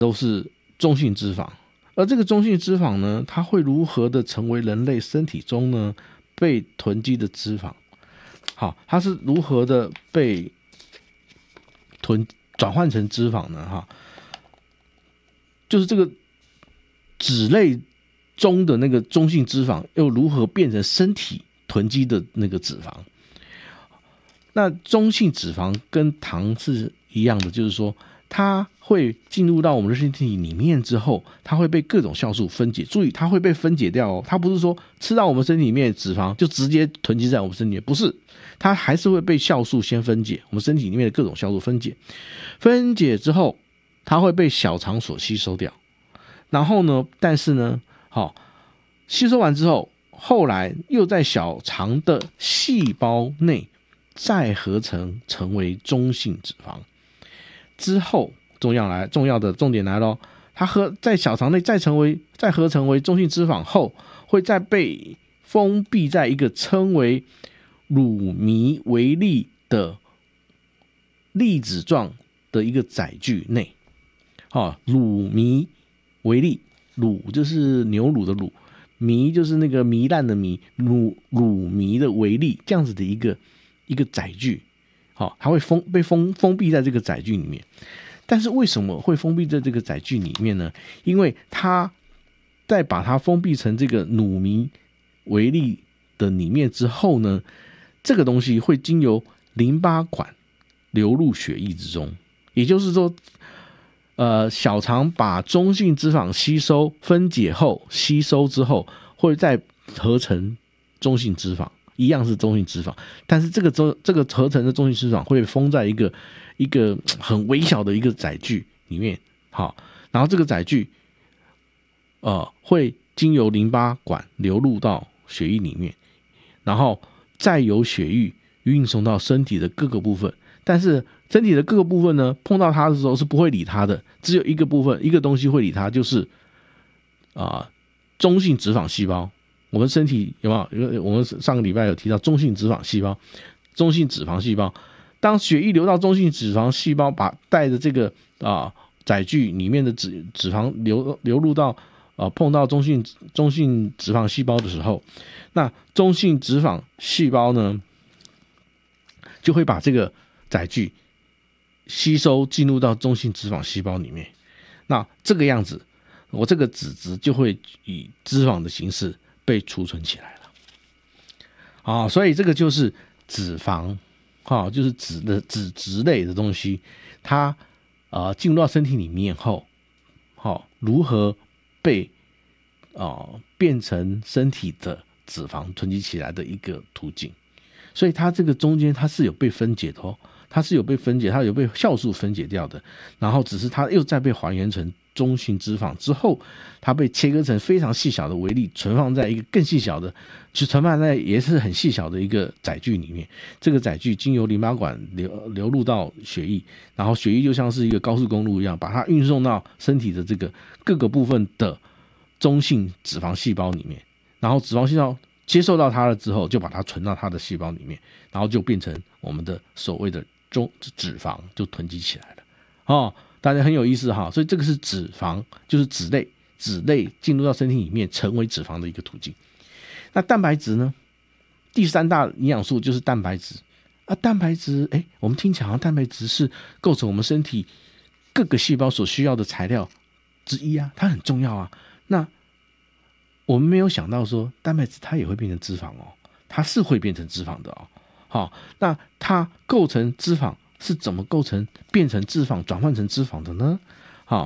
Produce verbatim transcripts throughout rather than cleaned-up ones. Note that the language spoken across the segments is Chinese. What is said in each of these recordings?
都是中性脂肪。而这个中性脂肪呢，它会如何的成为人类身体中呢被囤积的脂肪？好，它是如何的被囤转换成脂肪呢？哈，就是这个脂类中的那个中性脂肪又如何变成身体囤积的那个脂肪？那中性脂肪跟糖是一样的，就是说它会进入到我们的身体里面之后，它会被各种酵素分解。注意，它会被分解掉哦，它不是说吃到我们身体里面的脂肪就直接囤积在我们身体里面，不是，它还是会被酵素先分解，我们身体里面的各种酵素分解，分解之后，它会被小肠所吸收掉。然后呢，但是呢，好，吸收完之后，后来又在小肠的细胞内再合成成为中性脂肪。之后重要来重要的重点来咯，它合在小肠内再成为再合成为中性脂肪后，会再被封闭在一个称为乳糜微粒的粒子状的一个载具内。哦，乳糜微粒，乳就是牛乳的乳，糜就是那个糜烂的糜，乳乳糜的微粒，这样子的一个一个载具。好，它会封被封封闭在这个载具里面。但是为什么会封闭在这个载具里面呢？因为它在把它封闭成这个乳糜微粒的里面之后呢，这个东西会经由淋巴管流入血液之中。也就是说，呃，小肠把中性脂肪吸收分解后，吸收之后会再合成中性脂肪。一样是中性脂肪，但是这个这个合成的中性脂肪会封在一个一个很微小的一个载具里面，好，然后这个载具呃会经由淋巴管流入到血液里面，然后再由血液运送到身体的各个部分。但是身体的各个部分呢，碰到它的时候是不会理它的，只有一个部分一个东西会理它，就是啊、呃、中性脂肪细胞。我们身体有没有？我们上个礼拜有提到中性脂肪细胞、中性脂肪细胞。当血液流到中性脂肪细胞，把带着这个啊、呃、载具里面的脂脂肪流流入到啊、呃、碰到中性中性脂肪细胞的时候，那中性脂肪细胞呢就会把这个载具吸收进入到中性脂肪细胞里面。那这个样子，我这个脂质就会以脂肪的形式被储存起来了。啊，所以这个就是脂肪，啊，就是脂的脂质类的东西，它呃进入到身体里面后，好、啊、如何被啊变成身体的脂肪囤积起来的一个途径。所以它这个中间它是有被分解的哦，它是有被分解，它有被酵素分解掉的，然后只是它又再被还原成中性脂肪之后，它被切割成非常细小的微粒，存放在一个更细小的，就存放在也是很细小的一个载具里面。这个载具经由淋巴管流流入到血液，然后血液就像是一个高速公路一样，把它运送到身体的这个各个部分的中性脂肪细胞里面，然后脂肪细胞接受到它了之后，就把它存到它的细胞里面，然后就变成我们的所谓的中脂肪，就囤积起来了。哦，大家很有意思哈，所以这个是脂肪，就是脂类，脂类进入到身体里面成为脂肪的一个途径。那蛋白质呢？第三大营养素就是蛋白质啊，蛋白质，哎，我们听起来好像蛋白质是构成我们身体各个细胞所需要的材料之一啊，它很重要啊。那我们没有想到说，蛋白质它也会变成脂肪哦，它是会变成脂肪的哦。好，那它构成脂肪是怎么构成变成脂肪转换成脂肪的呢？好，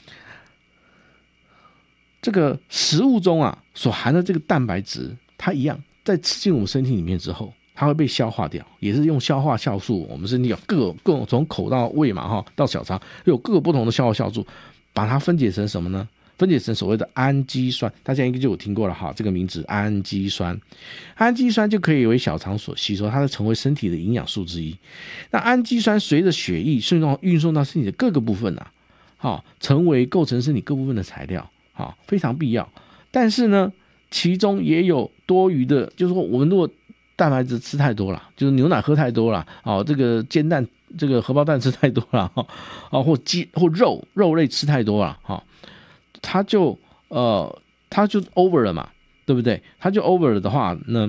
这个食物中啊所含的这个蛋白质，它一样在吃进我们身体里面之后，它会被消化掉，也是用消化酵素。我们身体有各各种从口到胃嘛哈，到小肠有各个不同的消化酵素，把它分解成什么呢？分解成所谓的氨基酸，大家应该就有听过了哈，这个名字氨基酸。氨基酸就可以为小肠所吸收，它会成为身体的营养素之一。那氨基酸随着血液顺送运送到身体的各个部分啊，好，成为构成身体各部分的材料，好，非常必要。但是呢，其中也有多余的，就是说我们如果蛋白质吃太多了，就是牛奶喝太多了，哦，这个煎蛋这个荷包蛋吃太多了哈，啊或鸡或肉肉类吃太多了哈，它就呃它就 over 了嘛，对不对？它就 over 了的话呢，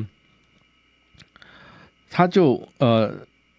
它就呃，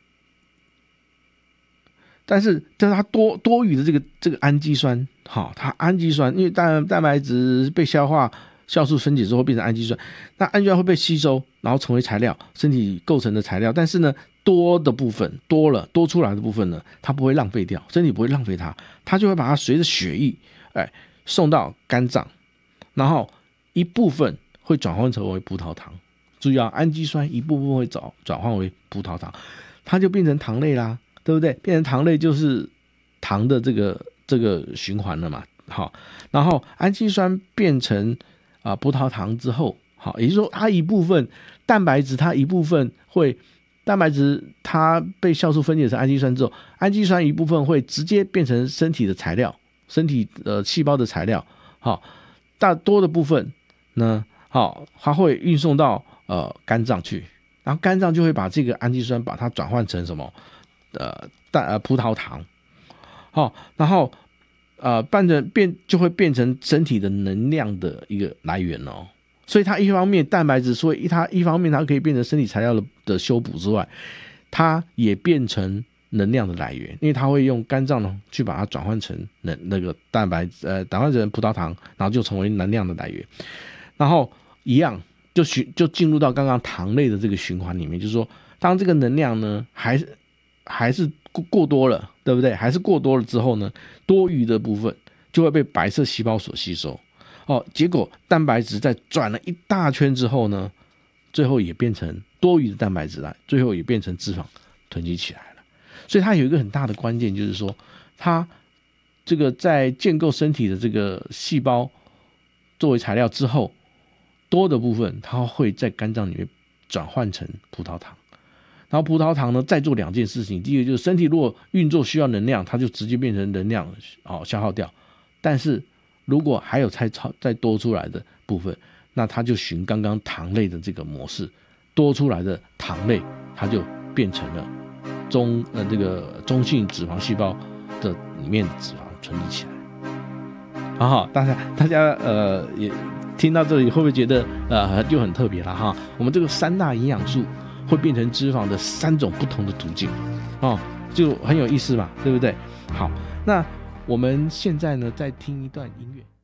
但是但是它多多余的这个这个氨基酸，好，它氨基酸因为蛋蛋白质被消化。酵素分解之后变成氨基酸，那氨基酸会被吸收，然后成为材料，身体构成的材料。但是呢，多的部分多了多出来的部分呢，它不会浪费掉，身体不会浪费它，它就会把它随着血液，哎，送到肝脏，然后一部分会转换成为葡萄糖。注意啊，氨基酸一部分会转转换为葡萄糖，它就变成糖类啦，对不对？变成糖类就是糖的这个这个循环了嘛。好，然后氨基酸变成啊、呃，葡萄糖之后，好，也就是说，它一部分蛋白质，它一部分会蛋白质，它被酵素分解成氨基酸之后，氨基酸一部分会直接变成身体的材料，身体呃细胞的材料，好，大多的部分呢，好，它会运送到呃肝脏去，然后肝脏就会把这个氨基酸把它转换成什么呃蛋呃葡萄糖，好，然后。呃，变成变就会变成身体的能量的一个来源哦，所以它一方面蛋白质，所以它一方面它可以变成身体材料的的修补之外，它也变成能量的来源，因为它会用肝脏呢去把它转换成那那个蛋白呃转换成葡萄糖，然后就成为能量的来源，然后一样就循就进入到刚刚糖类的这个循环里面，就是说当这个能量呢还是还是过过多了，对不对？还是过多了之后呢，多余的部分就会被白色细胞所吸收。哦，结果蛋白质在转了一大圈之后呢，最后也变成多余的蛋白质来，最后也变成脂肪囤积起来了。所以它有一个很大的关键，就是说它这个在建构身体的这个细胞作为材料之后，多的部分它会在肝脏里面转换成葡萄糖。然后葡萄糖呢，再做两件事情。第一个就是身体如果运作需要能量，它就直接变成能量，哦，消耗掉。但是如果还有再超再多出来的部分，那它就循刚刚糖类的这个模式，多出来的糖类，它就变成了中呃这个中性脂肪细胞的里面的脂肪存积起来。好好，大家大家呃也听到这里会不会觉得呃就很特别了哈？我们这个三大营养素。会变成脂肪的三种不同的途径，哦，就很有意思嘛，对不对？好，那我们现在呢，再听一段音乐。